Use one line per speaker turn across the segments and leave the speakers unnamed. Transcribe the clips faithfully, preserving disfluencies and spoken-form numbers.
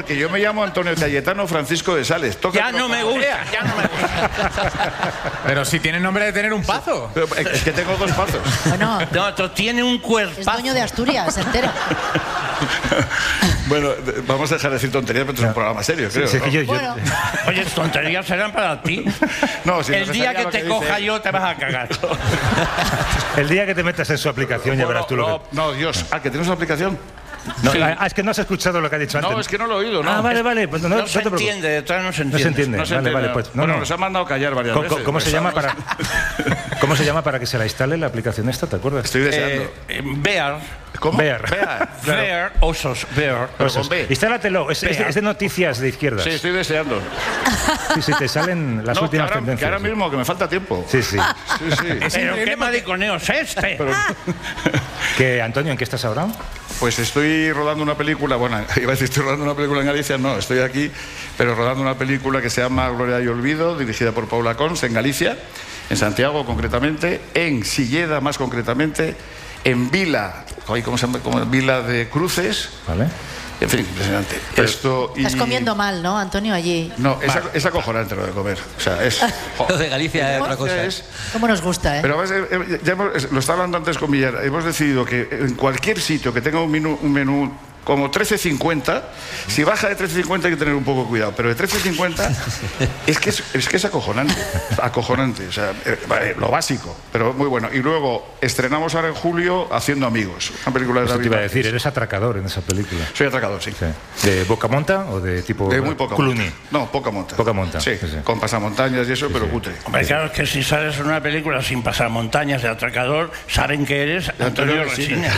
que yo me llamo Antonio Cayetano Francisco de Sales. Toca
Ya no me gusta, ya no me gusta.
Pero si tiene nombre de tener un pazo.
Pero es que tengo dos pazos.
Bueno,
No, otro tiene un
es
cuerpazo.
dueño de Asturias, entero.
Bueno, de- vamos a dejar de decir tonterías, pero esto es un programa serio, creo.
Sí,
¿no?
que yo- yo-
Bueno,
Oye, tonterías serán para ti.
No, si
El
no
día
sería
que
lo
te
que
coja
dice-
yo te vas a cagar.
el día que te metas en su aplicación ya verás tú lo
no,
que...
no, Dios. Ah, que tienes una aplicación.
No,
Sí.
ah, es que no has escuchado lo que ha dicho antes.
No, es que no lo he oído, ¿no?
Ah, vale, vale. Pues no, no,
No
no
se
te preocupes.
entiende, detrás no se
No
entiende.
se entiende.
No se
vale,
entiende,
vale, pues no,
bueno,
no.
nos han mandado callar varias
¿Cómo,
veces.
cómo se llama
Estamos-
para ¿Cómo se llama para que se la instale la aplicación esta? ¿Te acuerdas?
Estoy deseando.
Eh, eh, Bear,
¿Cómo?
Bear.
Bear.
Bear, osos, Bear.
Pero
Cosas.
con B.
Instálatelo. Es, es de, es de noticias de izquierdas.
Sí, estoy deseando.
Sí, sí, te salen las
No, que
últimas
ahora, que
tendencias.
ahora mismo, que me falta tiempo.
Sí, sí.
Sí, sí.
Pero qué mariconeo es este.
Que, Antonio, ¿en qué estás ahora?
Pues estoy rodando una película, bueno, iba a decir estoy rodando una película en Galicia, no, estoy aquí, pero rodando una película que se llama Gloria y Olvido, dirigida por Paula Cons, en Galicia, en Santiago concretamente, en Silleda más concretamente, en Vila, ay, ¿cómo se llama? Como Vila de Cruces,
¿Vale?
en fin, impresionante. Esto y...
estás comiendo mal, ¿no, Antonio, allí?
No, es, ac- es acojonante lo de comer, o sea, es...
Lo de Galicia es otra cosa.
Es-
¿Cómo nos gusta, eh?
Pero además, eh, eh, ya hemos- lo estaba hablando antes con Villar, hemos decidido que en cualquier sitio que tenga un menú, un menú como trece cincuenta, si baja de trece cincuenta hay que tener un poco de cuidado, pero de trece cincuenta es que es, es que es acojonante, acojonante, o sea, eh, vale, lo básico, pero muy bueno. Y luego estrenamos ahora en julio Haciendo Amigos, una película de
Eso te
David
iba a
Vázquez.
decir, eres atracador en esa película.
Soy atracador, sí.
Sí. ¿De poca monta o de tipo
De muy poca
Clooney?
monta. No, poca monta.
Poca monta,
Sí,
sí, sí.
con pasamontañas y eso, pero cutre.
Hombre, claro, es que si sales en una película sin pasar montañas de atracador, saben que eres Antonio Resina.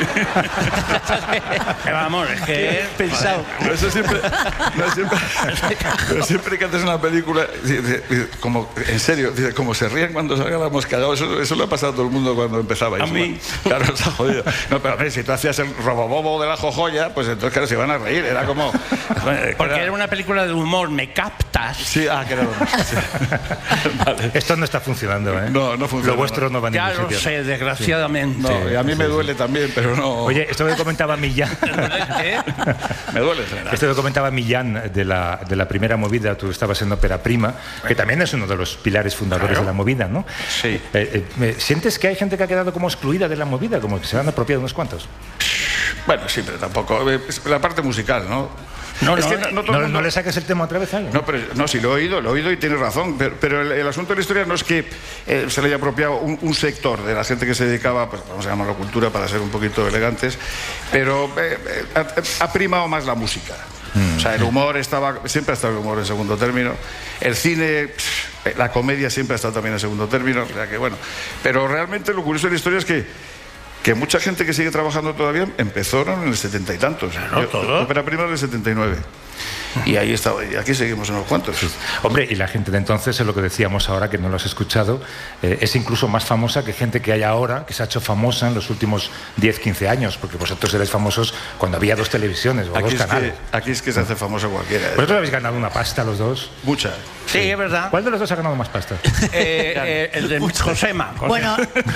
Que vamos, es que es
Pensado.
Pero eso siempre, no, siempre, pero siempre que haces una película, dice, dice, como, en serio, dice, como se ríen cuando salga la mosca, eso, eso le ha pasado a todo el mundo cuando empezaba.
A mí.
Claro, se ha jodido. No, pero hombre, si tú hacías el robobobo de la jojoya, pues entonces, claro, se iban a reír. Era como...
porque era una película de humor, ¿me captas?
Sí, ah, que era lo mismo, sí. Vale.
Esto no está funcionando, ¿eh?
No, no funciona,
Lo vuestro no va a
Ya
ningún
lo
sitio.
sé, desgraciadamente.
No, y a mí me duele también, pero no...
Oye, esto que comentaba Millán...
¿Qué?
me duele en general.
Esto que comentaba Millán de la, de la primera movida, tú estabas en Ópera Prima, que también es uno de los pilares fundadores
Claro.
de la movida, ¿no?
Sí.
Eh, eh, ¿Sientes que hay gente que ha quedado como excluida de la movida, como que se han apropiado unos cuantos?
Bueno, sí, pero tampoco... eh, es la parte musical, ¿no?
No,
es
no,
que
eh,
no, todo
No,
el mundo-
no le saques el tema otra vez a alguien.
No, pero, no, sí, lo he oído, lo he oído y tienes razón, pero, pero el, el asunto de la historia no es que eh, se le haya apropiado un, un sector de la gente que se dedicaba, pues vamos a llamarlo cultura para ser un poquito elegantes, pero eh, eh, ha, ha primado más la música. O sea, el humor estaba, siempre ha estado el humor en segundo término, el cine, pff, la comedia siempre ha estado también en segundo término, o sea que bueno, pero realmente lo curioso de la historia es que que mucha gente que sigue trabajando todavía empezaron en el setenta y tantos.
Claro,
Yo-
todo.
Ópera Prima del setenta y nueve. Y ahí está, y aquí seguimos unos cuantos.
Hombre, y la gente de entonces, es lo que decíamos ahora, que no lo has escuchado, eh, es incluso más famosa que gente que hay ahora, que se ha hecho famosa en los últimos diez, quince años, porque vosotros eréis famosos cuando había dos televisiones o
Aquí
dos
es,
canales.
que, aquí es que se hace famoso cualquiera. ¿eh?
Vosotros habéis ganado una pasta los dos.
Mucha.
Sí, es verdad.
¿Cuál de los dos ha ganado más pasta?
Eh, eh, el de Josema. Josema.
Bueno,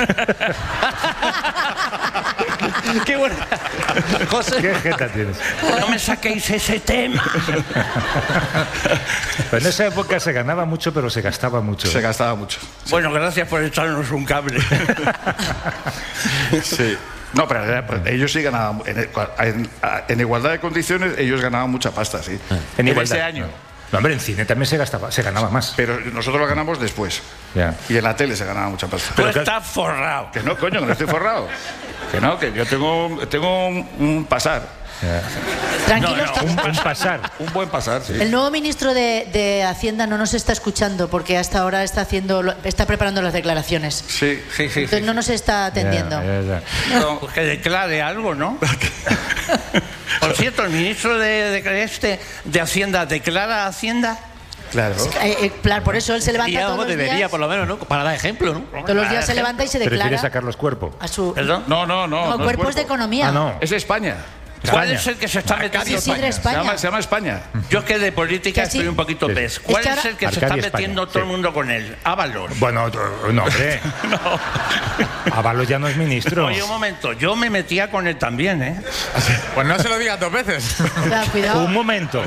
Qué bueno. José.
¿Qué jeta tienes?
No me saquéis ese tema.
Pero en esa época se ganaba mucho, pero se gastaba mucho.
Se gastaba mucho.
Bueno, gracias por echarnos un cable.
Sí. No, pero eh, pues, ellos sí ganaban. En, en- en igualdad de condiciones, ellos ganaban mucha pasta, sí.
En
En
igualdad.
ese año.
No, hombre, en cine también se gastaba, se ganaba más.
Pero nosotros lo ganamos después.
Ya.
Y en la tele se ganaba mucha pasta.
Tú
que-
estás forrado.
Que no, coño, que no estoy forrado. Que no, que yo tengo, tengo un, un pasar.
Ya.
tranquilos,
No, no,
que-
Un, un pasar.
Un buen pasar, sí.
el nuevo ministro de, de Hacienda no nos está escuchando porque hasta ahora está haciendo, lo- está preparando las declaraciones.
Sí, sí, sí.
Entonces no nos está atendiendo.
Ya, ya, ya.
No, pues que declare algo, ¿no? Por cierto, el ministro de, de, este, de Hacienda declara Hacienda.
Claro.
Eh, eh, claro, por eso él se levanta
Y
todos
algo
los
debería,
días.
por lo menos, ¿no? Para dar ejemplo, ¿no?
Todos los días se levanta y se
¿Prefieres
declara
sacarlos cuerpo?
a su...
¿Perdón?
No, no, no.
No,
no es
cuerpos de
cuerpo.
economía.
Ah, no.
Es España.
¿Cuál
España.
es el que se está metiendo?
Isidre
Se
España.
llama, se llama España.
Yo que de política
Que sí.
estoy un poquito
Sí.
pez. ¿Cuál
Es que
es,
ahora-
el que se
Arcadia
está
España,
metiendo todo
sí.
el mundo con él? Ábalos.
Bueno, otro- no, hombre. Ábalos ya no es ministro.
Oye, un momento, yo me metía con él también, ¿eh?
Pues no se lo digas dos veces.
Cuidado, cuidado.
Un momento.